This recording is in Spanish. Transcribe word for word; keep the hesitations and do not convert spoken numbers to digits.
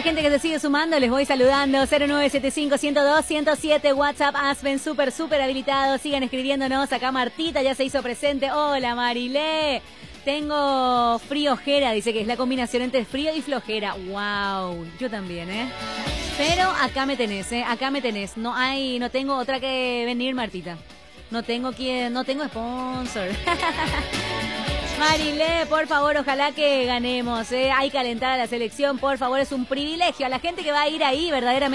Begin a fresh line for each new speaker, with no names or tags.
la gente que se sigue sumando, les voy saludando. cero nueve siete cinco, uno cero dos, uno cero siete, WhatsApp Aspen, súper, súper habilitado. Sigan escribiéndonos. Acá Martita ya se hizo presente. Hola, Marilé. Tengo frío ojera, dice que es la combinación entre frío y flojera. Wow, yo también, ¿eh? Pero acá me tenés, ¿eh? Acá me tenés. No hay, no tengo otra que venir, Martita. No tengo quien, no tengo sponsor. Marilé, por favor, ojalá que ganemos, ¿eh? Hay que alentar a la selección, por favor, es un privilegio. A la gente que va a ir ahí, verdaderamente.